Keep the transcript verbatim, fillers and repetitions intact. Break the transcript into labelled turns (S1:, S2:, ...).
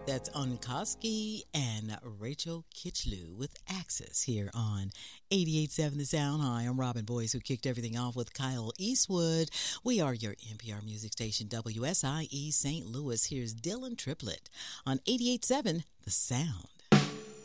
S1: That's Onkoski and Rachel Kitchlew with Axis here on eighty-eight point seven The Sound. Hi, I'm Robin Boyce, who kicked everything off with Kyle Eastwood. We are your N P R music station, W S I E Saint Louis. Here's Dylan Triplett on eighty-eight point seven The Sound.